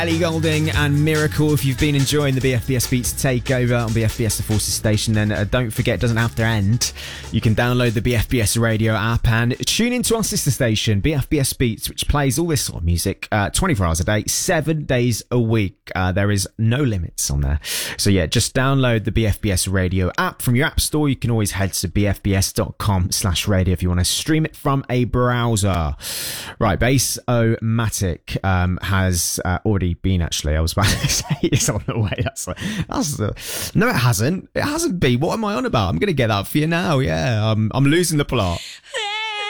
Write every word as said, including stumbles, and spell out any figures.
Ellie Goulding and Miracle. If you've been enjoying the B F B S Beats takeover on B F B S The Forces station, then uh, don't forget, it doesn't have to end. You can download the B F B S radio app and tune into our sister station, B F B S Beats, which plays all this sort of music uh, twenty-four hours a day, seven days a week. Uh, there is no limits on there. So yeah, just download the B F B S radio app from your app store. You can always head to bfbs.com slash radio if you want to stream it from a browser. Right, Bass-O-Matic um, has uh, already been, actually. I was about to say it's on the way. That's, that's uh, no, it hasn't. It hasn't been. What am I on about? I'm going to get that for you now. Yeah, I'm, I'm losing the plot.